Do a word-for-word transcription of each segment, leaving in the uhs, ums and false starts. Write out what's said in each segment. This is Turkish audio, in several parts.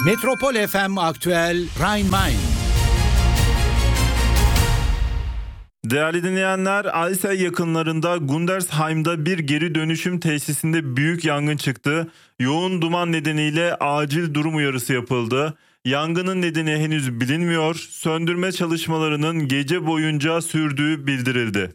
Metropol F M Aktüel Rhein-Main. Değerli dinleyenler, Alsey yakınlarında Gundersheim'da bir geri dönüşüm tesisinde büyük yangın çıktı. Yoğun duman nedeniyle acil durum uyarısı yapıldı. Yangının nedeni henüz bilinmiyor. Söndürme çalışmalarının gece boyunca sürdüğü bildirildi.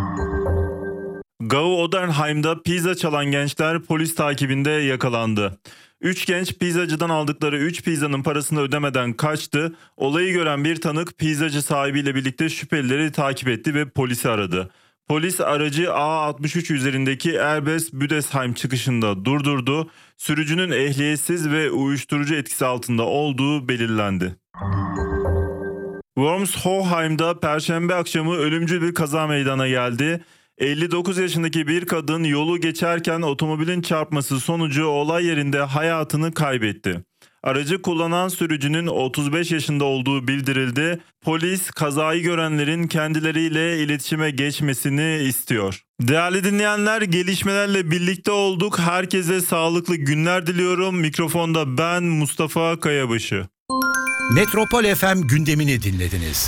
Gau-Odenheim'da pizza çalan gençler polis takibinde yakalandı. Üç genç pizzacıdan aldıkları üç pizzanın parasını ödemeden kaçtı. Olayı gören bir tanık pizzacı sahibiyle birlikte şüphelileri takip etti ve polisi aradı. Polis aracı A altmış üç üzerindeki Erbes Büdesheim çıkışında durdurdu. Sürücünün ehliyetsiz ve uyuşturucu etkisi altında olduğu belirlendi. Wormshoheim'da Perşembe akşamı ölümcül bir kaza meydana geldi. elli dokuz yaşındaki bir kadın yolu geçerken otomobilin çarpması sonucu olay yerinde hayatını kaybetti. Aracı kullanan sürücünün otuz beş yaşında olduğu bildirildi. Polis kazayı görenlerin kendileriyle iletişime geçmesini istiyor. Değerli dinleyenler, gelişmelerle birlikte olduk. Herkese sağlıklı günler diliyorum. Mikrofonda ben Mustafa Kayabaşı. Metropol F M gündemini dinlediniz.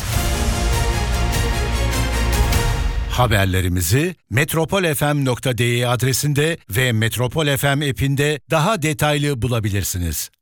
Haberlerimizi metropol f m nokta d e adresinde ve Metropol F M app'inde daha detaylı bulabilirsiniz.